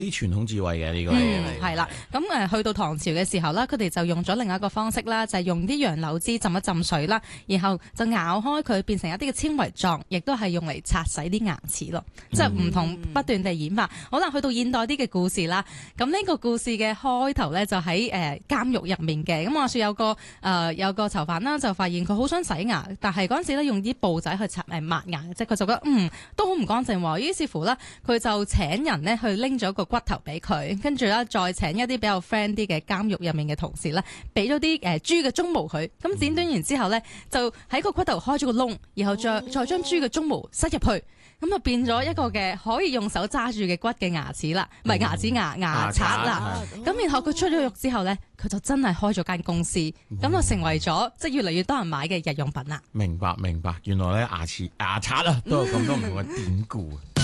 啲傳統智慧嘅呢個係啦。咁去到唐朝嘅時候啦，佢哋就用咗另一個方式啦，就係用啲楊柳枝浸一浸水啦，然後就咬開佢變成一啲嘅纖維狀，亦都係用嚟擦洗啲牙齒咯。即係唔同不斷地演化。好啦，去到現代啲嘅故事啦，咁呢個故事嘅開頭咧就喺監獄入面嘅。咁話說有個囚犯啦，就發現佢好想洗牙，但係嗰陣時咧用啲布仔去抹牙，即係佢就覺得都好唔乾淨喎。於是乎咧，佢就請人咧去拎咗個骨頭俾佢，跟住咧再請一啲比較 friend 啲嘅監獄入面嘅同事咧，俾咗啲豬嘅鬃毛佢。咁剪短完之後咧，就喺個骨頭開咗個窿，然後再將豬嘅鬃毛塞入去。咁就變咗一個嘅可以用手揸住嘅骨嘅牙齒啦，唔係牙刷啦。咁然後佢出咗獄之後咧，佢就真係開咗間公司，咁就成為咗即係越嚟越多人買嘅日用品啦。 明白，原來咧牙刷啊都有咁多唔同嘅典故。